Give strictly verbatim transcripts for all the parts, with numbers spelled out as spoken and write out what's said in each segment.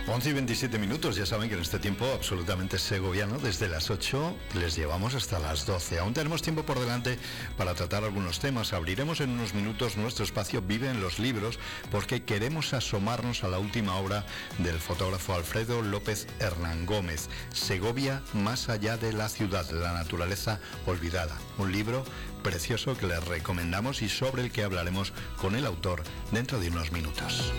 once y veintisiete minutos, ya saben que en este tiempo absolutamente segoviano, desde las ocho les llevamos hasta las doce. Aún tenemos tiempo por delante para tratar algunos temas. Abriremos en unos minutos nuestro espacio Vive en los Libros, porque queremos asomarnos a la última obra del fotógrafo Alfredo López Hernán Gómez, Segovia más allá de la ciudad, la naturaleza olvidada. Un libro precioso que les recomendamos y sobre el que hablaremos con el autor dentro de unos minutos.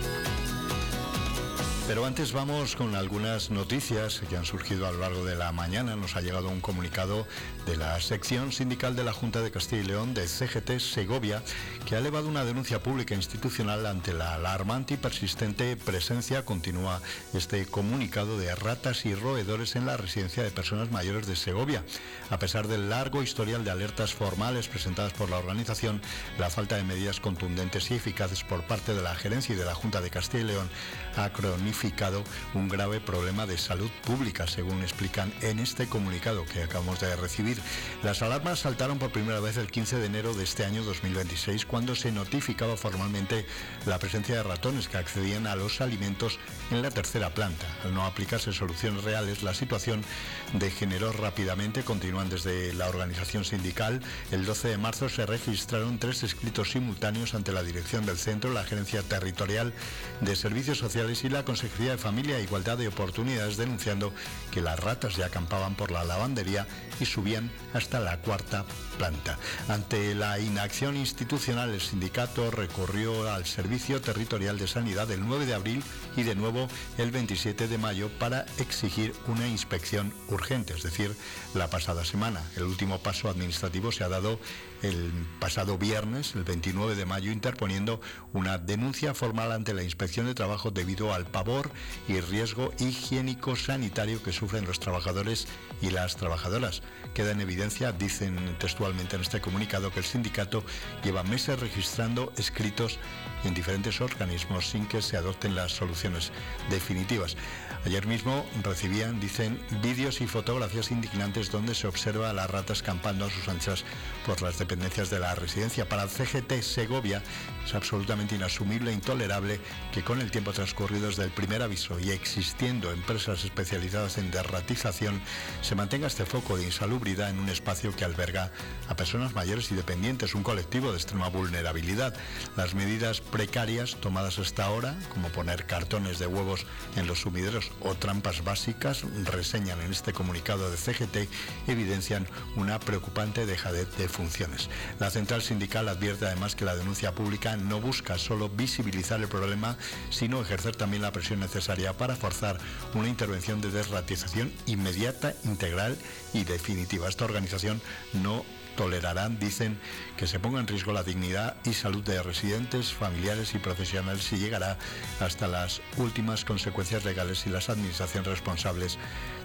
Pero antes vamos con algunas noticias que han surgido a lo largo de la mañana. Nos ha llegado un comunicado de la sección sindical de la Junta de Castilla y León de C G T Segovia, que ha elevado una denuncia pública institucional ante la alarmante y persistente presencia, continúa este comunicado, de ratas y roedores en la residencia de personas mayores de Segovia. A pesar del largo historial de alertas formales presentadas por la organización, la falta de medidas contundentes y eficaces por parte de la gerencia y de la Junta de Castilla y León ha cronificado un grave problema de salud pública, según explican en este comunicado que acabamos de recibir. Las alarmas saltaron por primera vez el quince de enero de este año dos mil veintiséis, cuando se notificaba formalmente la presencia de ratones que accedían a los alimentos en la tercera planta. Al no aplicarse soluciones reales, la situación degeneró rápidamente. Continúan desde la organización sindical. El doce de marzo se registraron tres escritos simultáneos ante la dirección del centro, la Gerencia Territorial de Servicios Sociales y la Consejería de Familia e Igualdad de Oportunidades, denunciando que las ratas ya acampaban por la lavandería y subían hasta la cuarta planta. Ante la inacción institucional, el sindicato recurrió al Servicio Territorial de Sanidad el nueve de abril y de nuevo el veintisiete de mayo para exigir una inspección urgente, es decir, la pasada semana. El último paso administrativo se ha dado el pasado viernes, el veintinueve de mayo, interponiendo una denuncia formal ante la Inspección de Trabajo debido al pavor y riesgo higiénico-sanitario que sufren los trabajadores y las trabajadoras. Queda en evidencia, dicen textualmente en este comunicado, que el sindicato lleva meses registrando escritos en diferentes organismos sin que se adopten las soluciones definitivas. Ayer mismo recibían, dicen, vídeos y fotografías indignantes donde se observa a las ratas campando a sus anchas por las dependencias de la residencia. Para el C G T Segovia es absolutamente inasumible e intolerable que con el tiempo transcurrido desde el primer aviso y existiendo empresas especializadas en derratización, se mantenga este foco de insalubridad en un espacio que alberga a personas mayores y dependientes, un colectivo de extrema vulnerabilidad. Las medidas precarias tomadas hasta ahora, como poner cartones de huevos en los sumideros o trampas básicas, reseñan en este comunicado de C G T, evidencian una preocupante dejadez de funciones. La central sindical advierte además que la denuncia pública no busca solo visibilizar el problema, sino ejercer también la presión necesaria para forzar una intervención de desratización inmediata, integral y definitiva. Esta organización no tolerarán, dicen, que se ponga en riesgo la dignidad y salud de residentes, familiares y profesionales, y llegará hasta las últimas consecuencias legales si las administraciones responsables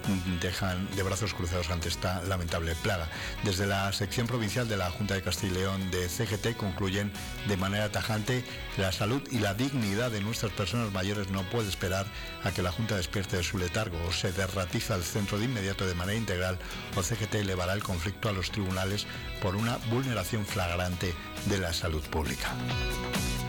dejan de brazos cruzados ante esta lamentable plaga. Desde la sección provincial de la Junta de Castilla y León de C G T concluyen de manera tajante: la salud y la dignidad de nuestras personas mayores no puede esperar a que la Junta despierte de su letargo. O se derratiza el centro de inmediato de manera integral, o C G T elevará el conflicto a los tribunales por una vulneración flagrante de la salud pública.